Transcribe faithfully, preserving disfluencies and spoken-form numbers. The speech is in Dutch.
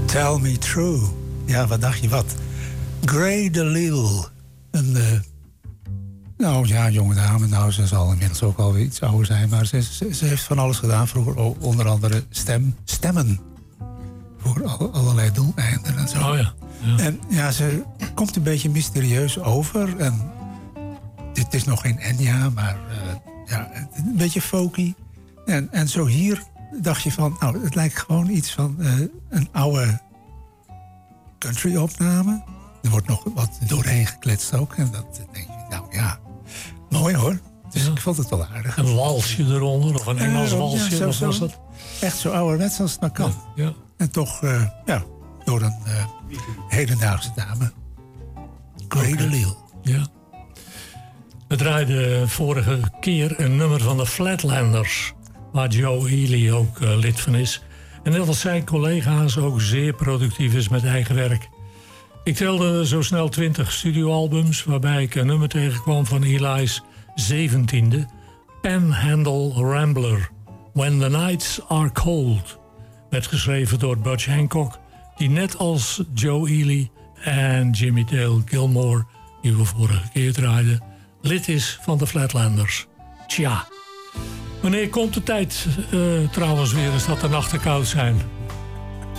Tell Me True. Ja, wat dacht je wat? Grey DeLisle. Een, uh, nou ja, jonge dame. Nou, ze zal inmiddels ook al iets ouder zijn. Maar ze, ze, ze heeft van alles gedaan. Vroeger onder andere stem, stemmen. Voor al, allerlei doeleinden en zo. Oh ja. Ja. En ja, ze komt een beetje mysterieus over. En dit is nog geen Enya, maar uh, ja, een beetje folky. En, en zo hier dacht je van, nou, het lijkt gewoon iets van uh, een oude country-opname. Er wordt nog wat doorheen gekletst ook. En dat denk je, nou ja, mooi hoor. Dus ja. Ik vond het wel aardig. Een walsje eronder, of een Engels uh, walsje, ja, zo, of was dat? Echt zo ouderwets als het maar kan. Ja, ja. En toch, uh, ja, door een uh, hedendaagse dame. Grey Okay. DeLisle. Ja. We draaiden vorige keer een nummer van de Flatlanders, waar Joe Ely ook uh, lid van is. En net als zijn collega's ook zeer productief is met eigen werk. Ik telde zo snel twintig studioalbums, waarbij ik een nummer tegenkwam van Eli's zeventiende, Panhandle Rambler, When the Nights Are Cold. Werd geschreven door Butch Hancock, die net als Joe Ely en Jimmy Dale Gilmore, die we vorige keer draaiden, lid is van de Flatlanders. Tja, wanneer komt de tijd uh, trouwens weer eens dat de nachten koud zijn?